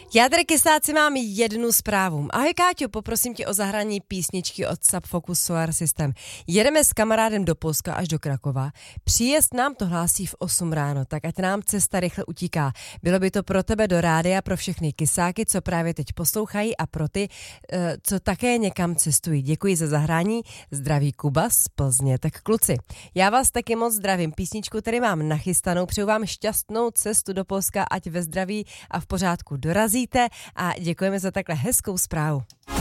Já tady, kysáci, mám jednu zprávu. Ahoj Káťo, poprosím tě o zahrání písničky od Subfocus Solar System. Jedeme s kamarádem do Polska až do Krakova. Příjezd nám to hlásí v 8 ráno, tak ať nám cesta rychle utíká. Bylo by to pro tebe do rádia, pro všechny kysáky, co právě teď poslouchají a pro ty, co také někam cestují. Děkuji za zahrání. Zdraví Kuba z Plzně. Tak kluci, já vás taky moc zdravím. Písničku tady mám nachystanou. Přeju vám šťastnou cestu do Polska, ať ve zdraví a v pořádku dorazíte a děkujeme za takhle hezkou zprávu.